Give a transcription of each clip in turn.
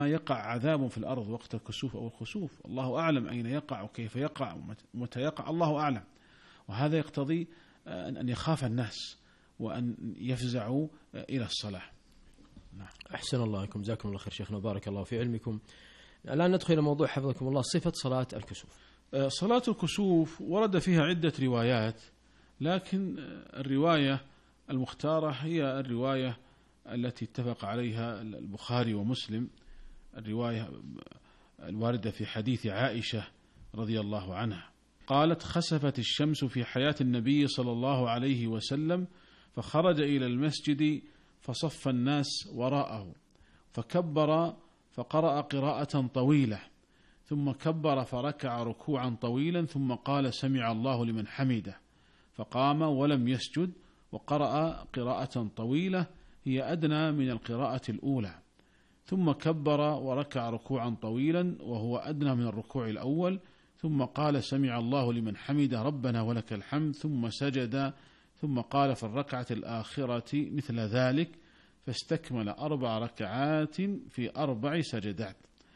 يقع عذاب في الأرض وقت الكسوف أو الخسوف، الله أعلم أين يقع وكيف يقع ومتى يقع، الله أعلم. وهذا يقتضي أن يخاف الناس وأن يفزعوا إلى الصلاة. نعم. أحسن الله عليكم، جزاكم الله خير شيخنا، بارك الله في علمكم. الآن ندخل إلى موضوع حفظكم الله، صفة صلاة الكسوف. صلاة الكسوف ورد فيها عدة روايات، لكن الرواية المختارة هي الرواية التي اتفق عليها البخاري ومسلم، الرواية الواردة في حديث عائشة رضي الله عنها قالت: خسفت الشمس في حياة النبي صلى الله عليه وسلم فخرج إلى المسجد فصف الناس وراءه فكبر فقرأ قراءة طويلة، ثم كبر فركع ركوعا طويلا، ثم قال: سمع الله لمن حمده، فقام ولم يسجد وقرأ قراءة طويلة هي أدنى من القراءة الأولى، ثم كبر وركع ركوعا طويلا وهو أدنى من الركوع الأول، ثم قال: سمع الله لمن حمده ربنا ولك الحمد، ثم سجد، ثم قال في الركعة الآخرة مثل ذلك، فاستكمل 4 ركعات في 4 سجدات.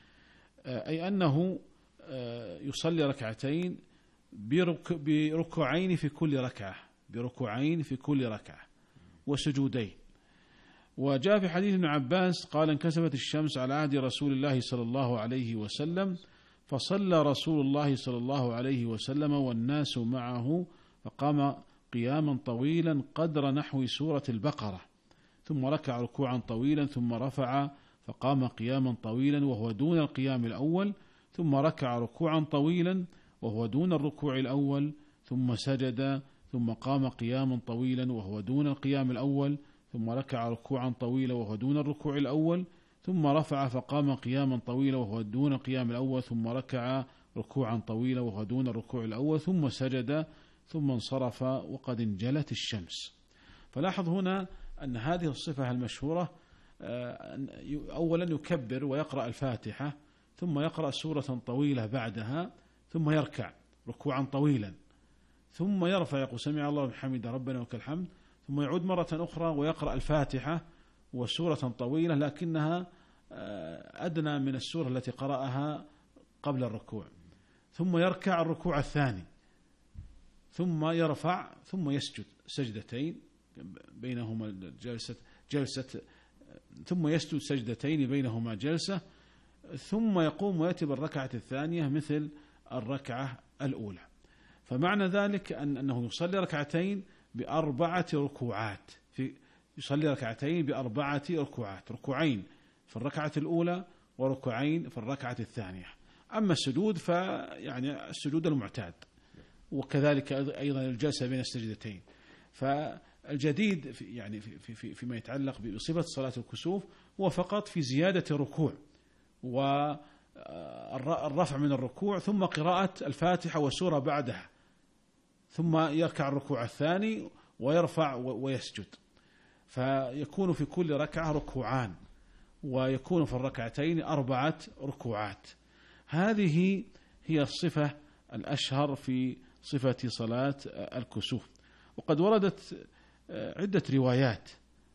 أي أنه يصلي ركعتين بركوعين في كل ركعة، بركوعين في كل ركعة وسجودين. وجاء في حديث ابن عباس قال: انكسفت الشمس على عهد رسول الله صلى الله عليه وسلم، فصلى رسول الله صلى الله عليه وسلم والناس معه، فقام قياما طويلا قدر نحو سورة البقرة، ثم ركع ركوعا طويلا، ثم رفع فقام قياما طويلا وهو دون القيام الأول، ثم ركع ركوعا طويلا وهو دون الركوع الأول، ثم سجد، ثم قام قياما طويلا وهو دون القيام الأول، ثم ركع ركوعا طويلا وهو دون الركوع الأول، ثم رفع فقام قياما طويلا وهو دون القيام الأول، ثم ركع ركوعا طويلا وهو دون الركوع الأول، ثم سجد، ثم انصرف وقد انجلت الشمس. فلاحظ هنا أن هذه الصفة المشهورة أولا يكبر ويقرأ الفاتحة، ثم يقرأ سورة طويلة بعدها، ثم يركع ركوعا طويلا، ثم يرفع يقول: سمع الله لمن حمده ربنا ولك الحمد، ثم يعود مرة أخرى ويقرأ الفاتحة وسورة طويلة لكنها أدنى من السورة التي قرأها قبل الركوع، ثم يركع الركوع الثاني، ثم يرفع، ثم يسجد سجدتين بينهما جلسة، ثم يسجد سجدتين بينهما جلسة، ثم يقوم ويأتي بالركعة الثانية مثل الركعة الأولى. فمعنى ذلك أنه يصلي ركعتين ب4 ركوعات، يصلي ركعتين ب4 ركوعات، ركوعين في الركعة الأولى وركوعين في الركعة الثانية. أما السجود فيعني السجود المعتاد، وكذلك أيضا الجلسة بين السجدتين. فالجديد فيما يتعلق بصفة صلاة الكسوف هو فقط في زيادة الركوع والرفع من الركوع، ثم قراءة الفاتحة والسورة بعدها، ثم يركع الركوع الثاني ويرفع ويسجد، فيكون في كل ركعة ركوعان، ويكون في الركعتين 4 ركوعات. هذه هي الصفة الأشهر في صفة صلاة الكسوف. وقد وردت عدة روايات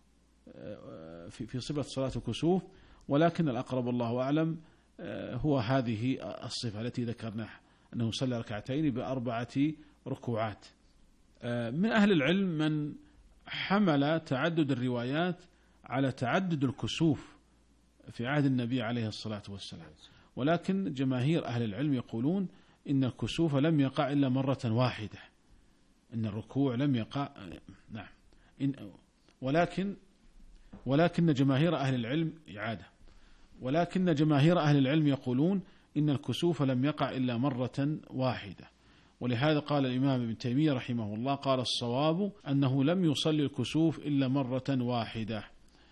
في صفة صلاة الكسوف، ولكن الأقرب الله أعلم هو هذه الصفة التي ذكرناها، أنه يصلي ركعتين ب4 ركوعات. من أهل العلم من حمل تعدد الروايات على تعدد الكسوف في عهد النبي عليه الصلاة والسلام، ولكن جماهير أهل العلم يقولون إن الكسوف لم يقع إلا مرة واحدة، إن الركوع لم يقع. نعم. ولكن جماهير أهل العلم ولكن جماهير أهل العلم يقولون إن الكسوف لم يقع إلا مرة واحدة. ولهذا قال الإمام ابن تيمية رحمه الله: قال الصواب أنه لم يصلي الكسوف إلا مرة واحدة.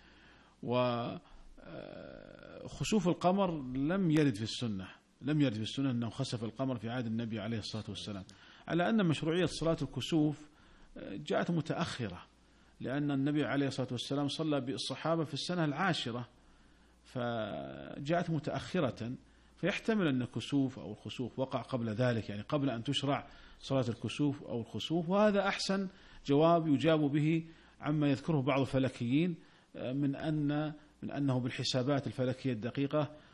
وخسوف القمر لم يرد في السنة أنه خسف القمر في عهد النبي عليه الصلاة والسلام، على أن مشروعية صلاة الكسوف جاءت متأخرة، لأن النبي عليه الصلاة والسلام صلى بالصحابة في السنة 10، فجاءت متأخرة، فيحتمل أن الكسوف أو الخسوف وقع قبل ذلك، يعني قبل أن تشرع صلاة الكسوف أو الخسوف. وهذا أحسن جواب يجاب به عما يذكره بعض الفلكيين من أنه بالحسابات الفلكية الدقيقة